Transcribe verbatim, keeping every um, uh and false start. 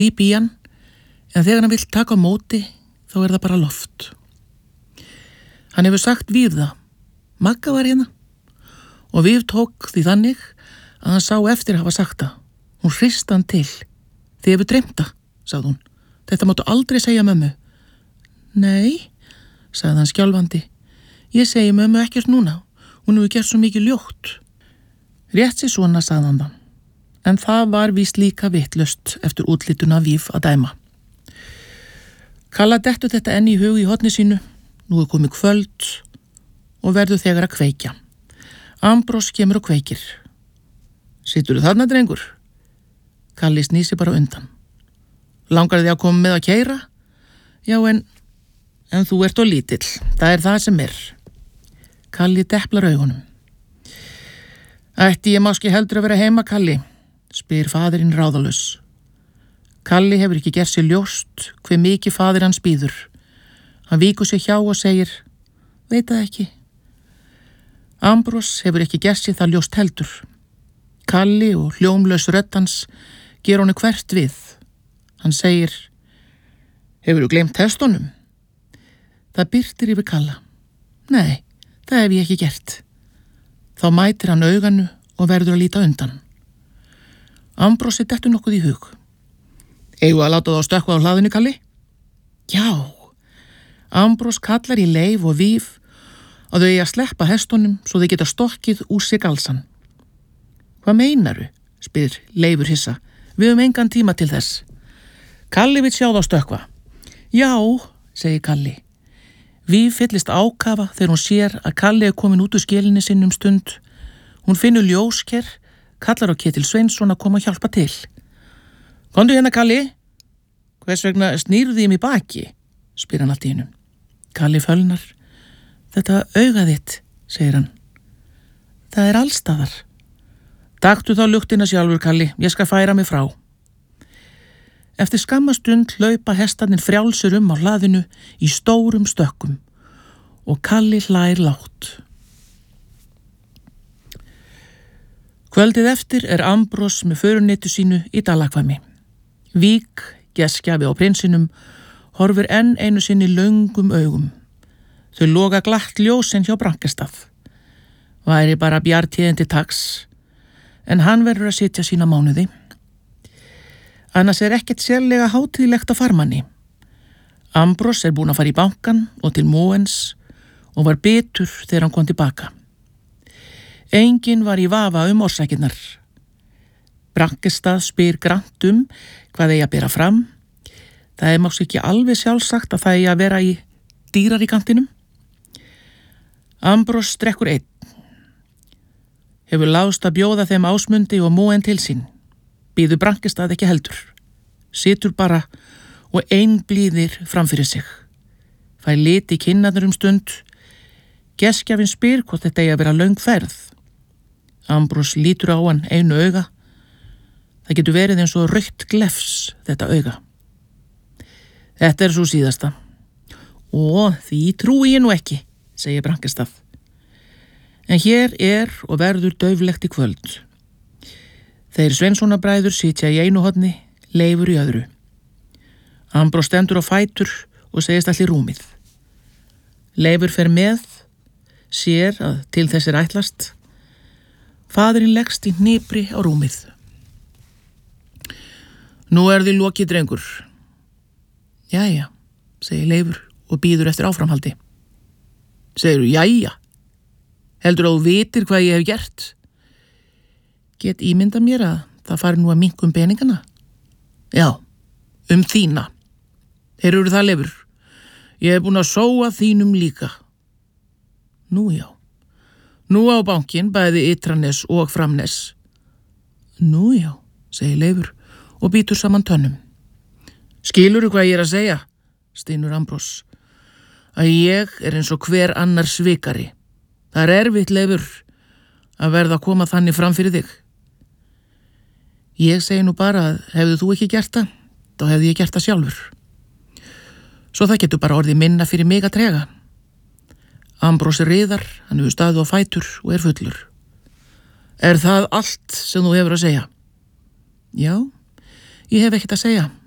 grípa í hann, en þegar hann vill taka á móti, þá er það bara loft. Hann hefur sagt Víf það, Magga var hérna, og Víf tók því þannig að hann sá eftir að hafa sagt það. Hún hristi hann til. Þið hefur dreymt það, sagði hún. Þetta máttu aldrei segja mömmu. Nei, sagði hann skjálfandi. Ég segi mömmu ekkert núna. Hún hefur gert svo mikið ljótt. Rétt sér svona, sagði hann það. En það var víst líka vitlaust eftir útlituna Víf að dæma. Kalla dettur þetta enn í hug í horni sínu. Nú er komið kvöld og verður þegar að kveikja. Ambrós kemur og kveikir. Sitturðu þarna, drengur? Kalli snýsi bara undan. Langar þig að koma með að keyra? Já, en, en þú ert á lítill. Það er það sem er. Kalli deplar augunum. Ætti ég máski heldur að vera heima, Kalli, spyr faðirinn ráðalaus. Kalli hefur ekki gert sér ljóst hve mikið faðir hans bíður. Hann víkur sér hjá og segir, veit það ekki. Ambrós hefur ekki gert sér það ljóst heldur. Kalli og hljómlaus rödd hans ger honum hvert við. Hann segir, hefur þú gleymt hestunum? Það birtir yfir Kalla. Nei, það hef ég ekki gert. Þá mætir hann auganu og verður að líta undan. Ambrósi dettur nokkuð í hug. Eigum að láta þá stökkva á hlaðinu, Kalli? Já. Ambrós kallar í Leif og Víf að þau eigi að sleppa hestunum svo þau geta stokkið úr sig galsan. Hvað meinaru? Spyr Leifur hissa. Við höfum engan tíma til þess. Kalli vill sjá þá stökkva. Já, segir Kalli. Víf fyllist ákafa þegar hún sér að Kalli er komin út úr skelinni sinn um stund. Hún finnur ljósker, kallar á Ketil Sveinsson að koma að hjálpa til. Komdu hérna, Kalli. Hvers vegna snýrðu því um í baki? Spyr hann allt í einu. Kalli fölnar. Þetta augað þitt, segir hann. Það er allstaðar. Taktu þá luktina sjálfur, Kalli. Ég skal færa mig frá. Eftir skamma stund hlaupa hestarnir frjálsir um á hlaðinu í stórum stökkum og Kalli hlær lágt. Kvöldið eftir er Ambrós með föruneyti sínu í Dalakvami. Vík, gestgjafi á prinsinum, horfir enn einu sinni löngum augum. Þau loga glatt ljósin hjá Brankestað. Væri bara bjartíðin til taks, en hann verður að sitja sína mánuði. Annars er ekkert sérlega hátíðlegt á farmanni. Ambrós er búinn að fara í bankan og til Móens og var bitur þegar hann kom tilbaka. Enginn var í vafa um orsakirnar. Brankestað spyr grannt um hvað eigi að bera fram. Það er máls ekki alveg sjálfsagt að það eigi að vera í dýrar í kantinum. Ambrós drekkur einn. Hefur lást að bjóða þeim Ásmundi og Móen til sín. Býður Brankestað ekki heldur. Situr bara og einblíðir framfyrir sig. Fær lit í kinnarnar um stund. Gestgjafinn spyr hvort þetta eigi að vera löng ferð. Ambrós lítur á hann einu auga. Það getur verið eins og rautt glefs, þetta auga. Þetta er svo síðasta. Ó, því trúi ég nú ekki, segir Brankestað. En hér er og verður dauflegt í kvöld. Þeir Sveinssonabræður sitja í einu horni, Leifur í öðru. Ambrós stendur á fætur og segist allir rúmið. Leifur fer með, sér að til þessir ætlast. Faðirinn leggst í hnipri á rúmið. Nú er því lokið, drengur. Jæja, segir Leifur og býður eftir áframhaldi. Segirðu, jæja? Heldur að þú vitir hvað ég hef gert? Get ímynda mér að það fari nú að minnka um peningana? Já, um þína. Þeir eru það, Leifur. Ég hef búin að sóa þínum líka. Nú já. Nú á bankinn bæði Ytranes og Framnes. Nú já, segir Leifur og býtur saman tönnum. Skilurðu hvað ég er að segja? Stynur Ambrós. Að ég er eins og hver annar svikari. Það er erfitt, Leifur, að verða að koma þannig fram fyrir þig. Ég segi nú bara að hefðu þú ekki gert það, þá hefði ég gert það sjálfur. Svo það getur bara orðið minna fyrir mig að trega. Ambrós er riðar, hann hefur staðið á fætur og er fullur. Er það allt sem þú hefur að segja? Já, ég hef ekkert að segja,